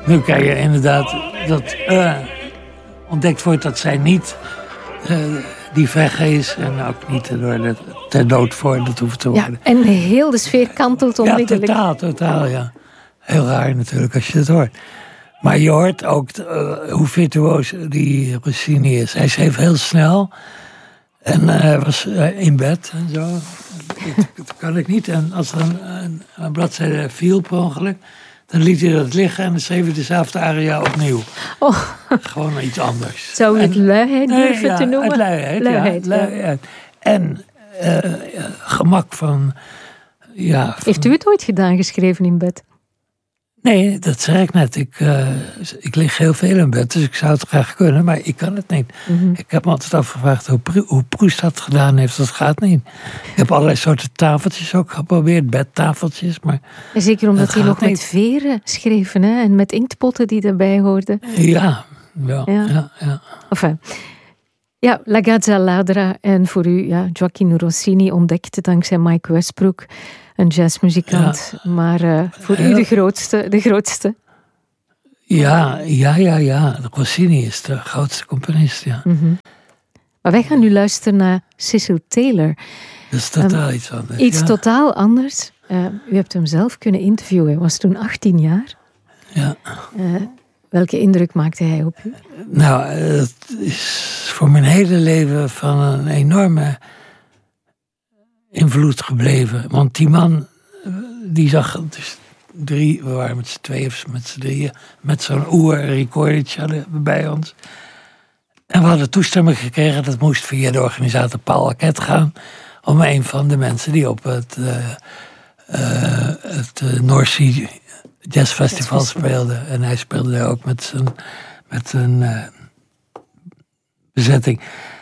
Nu kan je inderdaad dat ontdekt wordt dat zij niet die weg is en ook niet ter dood veroordeeld hoeft te worden. Ja, en heel de sfeer kantelt onmiddellijk. Ja, totaal, ja. Heel raar natuurlijk als je het hoort. Maar je hoort ook hoe virtuoos die Rossini is. Hij schreef heel snel en hij was in bed en zo. Dat kan ik niet. En als er een bladzijde viel per ongeluk, dan liet hij dat liggen en dan schreef hij dezelfde aria opnieuw. Oh. Gewoon iets anders. Zou je het luiheid durven te noemen? Luiheid. En gemak van... Ja, Heeft u het ooit gedaan, geschreven in bed? Nee, dat zei ik net. Ik lig heel veel in bed, dus ik zou het graag kunnen, maar ik kan het niet. Mm-hmm. Ik heb me altijd afgevraagd hoe Proust dat gedaan heeft. Dat gaat niet. Ik heb allerlei soorten tafeltjes ook geprobeerd, bedtafeltjes, maar... Zeker omdat hij nog niet met veren schreef, hè? En met inktpotten die erbij hoorden. Ja. Enfin, ja, La Gazza Ladra en voor u, Gioacchino Rossini ontdekte dankzij Mike Westbrook, een jazzmuzikant, maar voor u de grootste. Ja. Rossini is de grootste componist, ja. Mm-hmm. Maar wij gaan nu luisteren naar Cecil Taylor. Dat is totaal iets anders. Iets totaal anders. U hebt hem zelf kunnen interviewen. Hij was toen 18 jaar. Ja. Welke indruk maakte hij op u? Nou, het is voor mijn hele leven van een enorme invloed gebleven. Want die man, die zag dus we waren met z'n tweeën of met z'n drieën, met zo'n recordertje hadden we bij ons. En we hadden toestemming gekregen, dat moest via de organisator Paul Arquette gaan, om een van de mensen die op het North Sea Jazz Festival speelde. En hij speelde daar ook met zijn bezetting.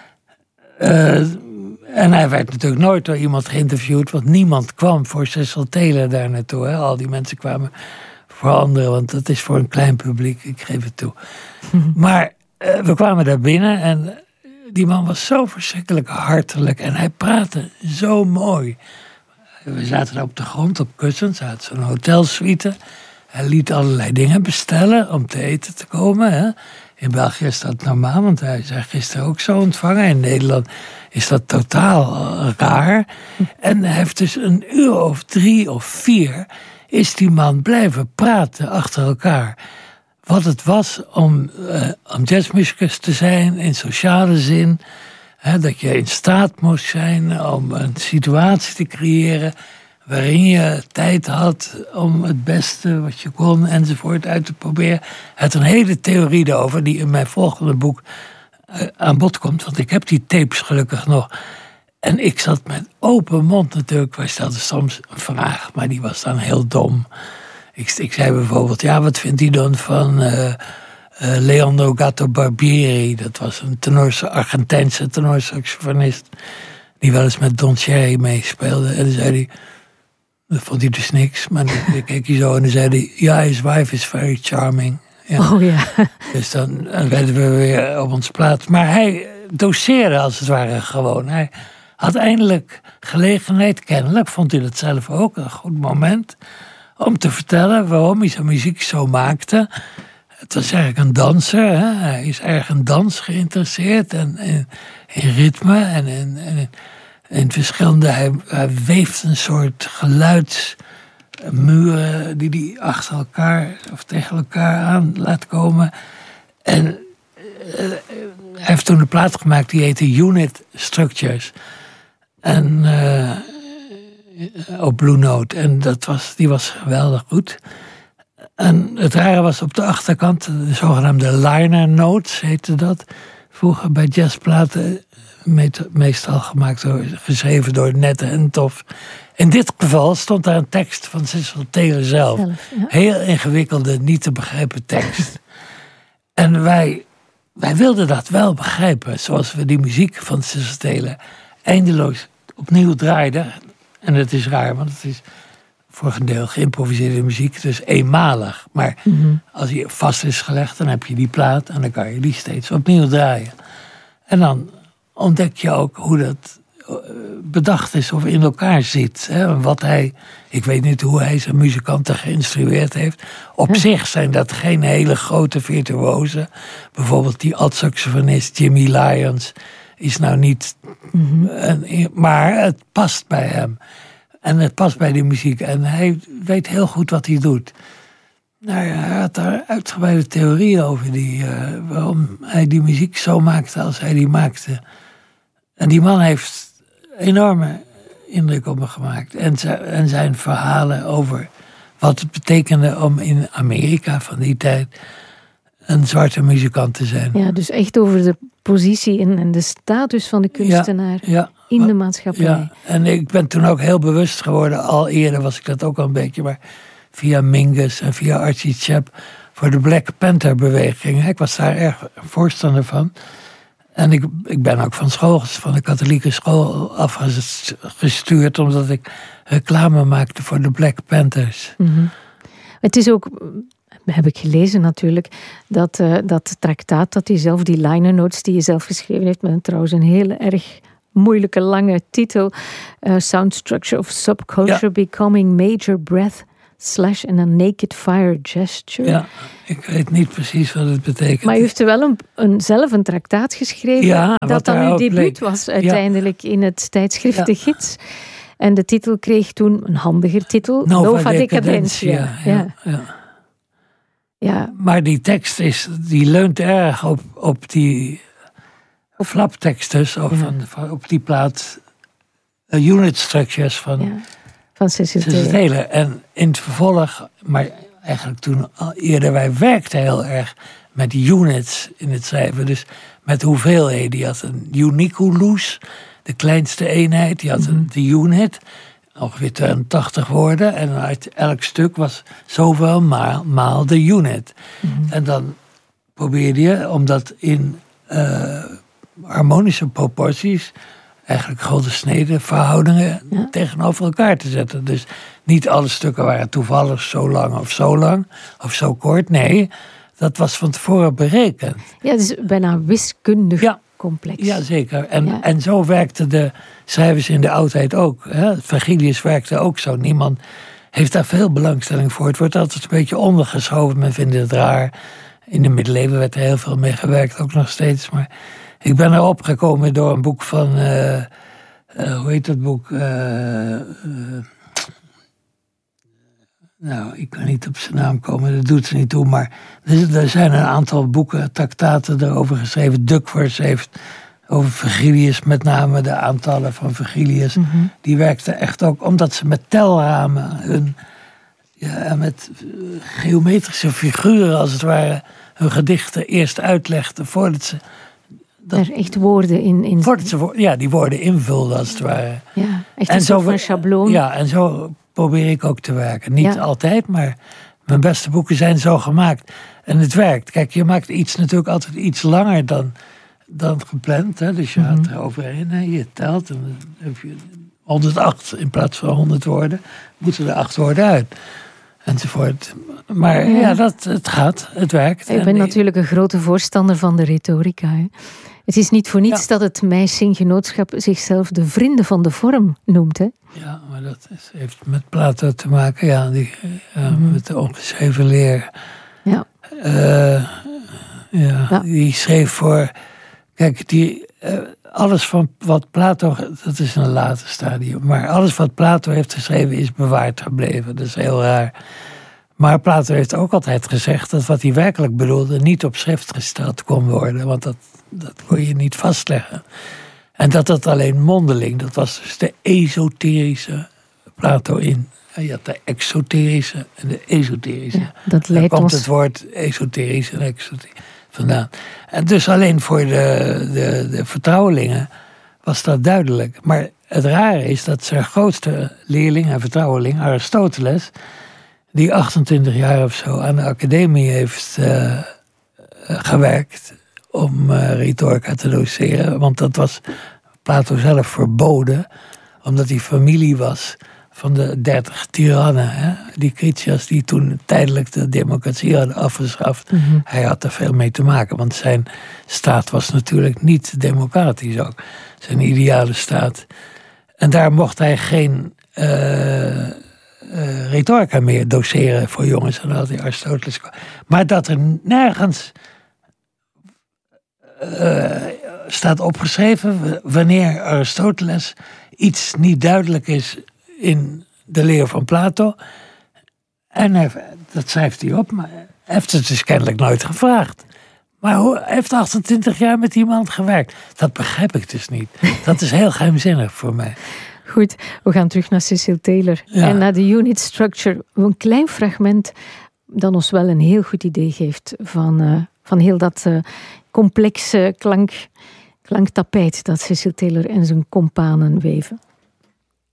En hij werd natuurlijk nooit door iemand geïnterviewd, want niemand kwam voor Cecil Taylor daar naartoe. Hè. Al die mensen kwamen voor anderen, want dat is voor een klein publiek, ik geef het toe. Maar we kwamen daar binnen en die man was zo verschrikkelijk hartelijk en hij praatte zo mooi. We zaten daar op de grond op kussens, hij had zo'n hotelsuite. Hij liet allerlei dingen bestellen om te eten te komen. Hè. In België is dat normaal, want hij is gisteren ook zo ontvangen. In Nederland is dat totaal raar. En hij heeft dus 1 uur of 3 of 4... is die man blijven praten achter elkaar. Wat het was om jazzmuzikus te zijn in sociale zin. Hè, dat je in staat moest zijn om een situatie te creëren waarin je tijd had om het beste wat je kon enzovoort uit te proberen. Hij had een hele theorie daarover die in mijn volgende boek aan bod komt. Want ik heb die tapes gelukkig nog. En ik zat met open mond natuurlijk. Wij stelden soms een vraag, maar die was dan heel dom. Ik zei bijvoorbeeld, wat vindt hij dan van Leandro Gatto Barbieri? Dat was een Argentijnse tenorsaxofonist die wel eens met Don Cherry meespeelde. En dan zei hij, dat vond hij dus niks. Maar dan keek hij zo en dan zei hij, his wife is very charming. Ja. Oh ja. Dus dan werden we weer op ons plaats. Maar hij doseerde als het ware gewoon. Hij had eindelijk gelegenheid, kennelijk vond hij dat zelf ook, een goed moment, om te vertellen waarom hij zijn muziek zo maakte. Het was eigenlijk een danser. Hè? Hij is erg in dans geïnteresseerd en in ritme en in verschillende. Hij weeft een soort geluidsmuren die hij achter elkaar of tegen elkaar aan laat komen. En hij heeft toen een plaat gemaakt die heette Unit Structures. En op Blue Note. En die was geweldig goed. En het rare was op de achterkant, de zogenaamde liner notes heette dat. Vroeger bij jazzplaten, meestal geschreven door Nette en Tof. In dit geval stond daar een tekst van Cecil Taylor zelf. Ja. Heel ingewikkelde, niet te begrijpen tekst. En wij wilden dat wel begrijpen, zoals we die muziek van Cecil Taylor eindeloos opnieuw draaiden. En dat is raar, want het is voor een deel geïmproviseerde muziek, dus eenmalig. Maar als die vast is gelegd, dan heb je die plaat en dan kan je die steeds opnieuw draaien. En dan ontdek je ook bedacht is of in elkaar zit. Hè? Ik weet niet hoe hij zijn muzikanten geïnstrueerd heeft. Op zich zijn dat geen hele grote virtuozen. Bijvoorbeeld die alt-saxofonist Jimmy Lyons is nou niet... maar het past bij hem. En het past bij die muziek. En hij weet heel goed wat hij doet. Nou ja, hij had daar uitgebreide theorieën over waarom hij die muziek zo maakte als hij die maakte. En die man heeft enorme indruk op me gemaakt. En zijn verhalen over wat het betekende om in Amerika van die tijd een zwarte muzikant te zijn. Ja, dus echt over de positie en de status van de kunstenaar in de maatschappij. Ja, en ik ben toen ook heel bewust geworden. Al eerder was ik dat ook al een beetje, maar via Mingus en via Archie Shepp voor de Black Panther beweging. Ik was daar erg voorstander van. En ik ben ook van de katholieke school afgestuurd, omdat ik reclame maakte voor de Black Panthers. Mm-hmm. Het is ook, heb ik gelezen natuurlijk, dat traktaat, dat hij zelf, die liner notes die je zelf geschreven heeft, met trouwens een heel erg moeilijke lange titel, Sound Structure of Subculture Becoming Major Breath / and a Naked Fire Gesture. Ja, ik weet niet precies wat het betekent. Maar u heeft wel zelf een traktaat geschreven, dat dan uw debuut was uiteindelijk in het tijdschrift De Gids. En de titel kreeg toen een handiger titel, Nova Decadentia. Ja. Maar die tekst die leunt erg op die flaptekst op die plaat Unit Structures van Cecil Taylor. En in het vervolg, maar eigenlijk toen al eerder, wij werkten heel erg met units in het schrijven. Dus met hoeveelheden. Die had een uniculus, de kleinste eenheid. Die had de unit, ongeveer 82 woorden. En uit elk stuk was zoveel maal de unit. En dan probeerde je om dat in harmonische proporties, eigenlijk gulden snede verhoudingen tegenover elkaar te zetten. Dus niet alle stukken waren toevallig zo lang of zo kort. Nee, dat was van tevoren berekend. Ja, het is bijna wiskundig complex. Ja, zeker. En zo werkten de schrijvers in de oudheid ook. Hè? Virgilius werkte ook zo. Niemand heeft daar veel belangstelling voor. Het wordt altijd een beetje ondergeschoven. Men vindt het raar. In de middeleeuwen werd er heel veel mee gewerkt, ook nog steeds. Maar ik ben erop gekomen door een boek van, hoe heet dat boek? Nou, ik kan niet op zijn naam komen, dat doet ze niet toe. Maar er zijn een aantal boeken, traktaten erover geschreven. Duckworth heeft over Virgilius, met name de aantallen van Virgilius. Die werkten echt ook, omdat ze met telramen met geometrische figuren als het ware hun gedichten eerst uitlegden voordat ze er echt woorden in. Die woorden invulden als het ware. Ja, echt een soort van schabloon. Ja, en zo probeer ik ook te werken. Niet altijd, maar mijn beste boeken zijn zo gemaakt. En het werkt. Kijk, je maakt iets natuurlijk altijd iets langer dan gepland. Hè? Dus je gaat er overheen, je telt. En dan heb je 108 in plaats van 100 woorden. Moeten er 8 woorden uit. Enzovoort. Maar het gaat, het werkt. Ik ben natuurlijk een grote voorstander van de retorica. Hè. Het is niet voor niets dat het Meising-genootschap zichzelf de vrienden van de vorm noemt. Hè? Ja, maar dat heeft met Plato te maken. Met de ongeschreven leer. Die schreef voor... Kijk, alles van wat Plato... Dat is een later stadium. Maar alles wat Plato heeft geschreven is bewaard gebleven. Dat is heel raar. Maar Plato heeft ook altijd gezegd dat wat hij werkelijk bedoelde niet op schrift gesteld kon worden. Want dat kon je niet vastleggen. En dat alleen mondeling, dat was dus de esoterische Plato in. Je had de exoterische en de esoterische. Ja, dat leidt Daar komt het woord esoterisch en exoterisch vandaan. En dus alleen voor de vertrouwelingen was dat duidelijk. Maar het rare is dat zijn grootste leerling en vertrouweling, Aristoteles, die 28 jaar of zo aan de academie heeft gewerkt om retorica te doceren. Want dat was Plato zelf verboden, omdat hij familie was van de 30 tirannen. Hè? Die Critias die toen tijdelijk de democratie hadden afgeschaft. Mm-hmm. Hij had er veel mee te maken. Want zijn staat was natuurlijk niet democratisch ook. Zijn ideale staat. En daar mocht hij geen retorica meer doseren voor jongens. En dan had hij Aristoteles. Maar dat er nergens staat opgeschreven wanneer Aristoteles iets niet duidelijk is in de leer van Plato. En dat schrijft hij op, maar hij heeft het dus kennelijk nooit gevraagd. Maar hij heeft 28 jaar met iemand gewerkt. Dat begrijp ik dus niet. Dat is heel geheimzinnig voor mij. Goed, we gaan terug naar Cecil Taylor. Ja. En naar de unit structure. Een klein fragment dat ons wel een heel goed idee geeft van heel dat complexe klanktapijt dat Cecil Taylor en zijn companen weven.